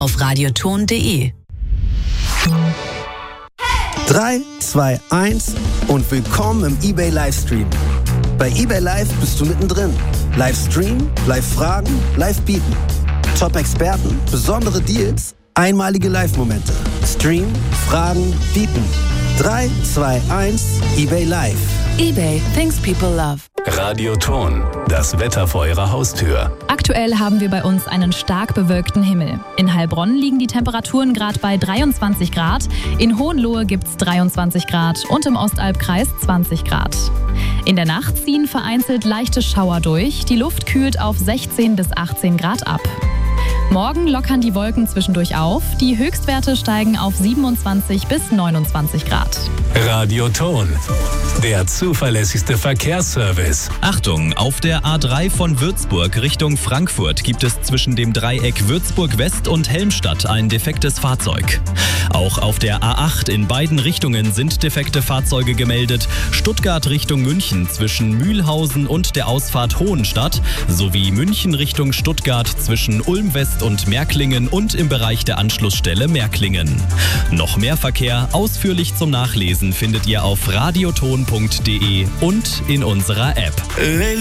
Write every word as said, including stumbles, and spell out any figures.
auf radioton punkt de. drei, zwei, eins und willkommen im eBay Livestream. Bei eBay Live bist du mittendrin. Livestream, Live-Fragen, Live-Bieten. Top-Experten, besondere Deals, einmalige Live-Momente. Stream, Fragen, Bieten. drei, zwei, eins, eBay Live. eBay, things people love. Radioton, das Wetter vor Ihrer Haustür. Aktuell haben wir bei uns einen stark bewölkten Himmel. In Heilbronn liegen die Temperaturen gerade bei dreiundzwanzig Grad, in Hohenlohe gibt es dreiundzwanzig Grad und im Ostalbkreis zwanzig Grad. In der Nacht ziehen vereinzelt leichte Schauer durch, die Luft kühlt auf sechzehn bis achtzehn Grad ab. Morgen lockern die Wolken zwischendurch auf, die Höchstwerte steigen auf siebenundzwanzig bis neunundzwanzig Grad. Radioton, der zuverlässigste Verkehrsservice. Achtung, auf der A drei von Würzburg Richtung Frankfurt gibt es zwischen dem Dreieck Würzburg West und Helmstadt ein defektes Fahrzeug. Auch auf der A acht in beiden Richtungen sind defekte Fahrzeuge gemeldet. Stuttgart Richtung München zwischen Mühlhausen und der Ausfahrt Hohenstadt sowie München Richtung Stuttgart zwischen Ulm West und Märklingen und im Bereich der Anschlussstelle Märklingen. Noch mehr Verkehr ausführlich zum Nachlesen findet ihr auf radioton punkt de und in unserer App.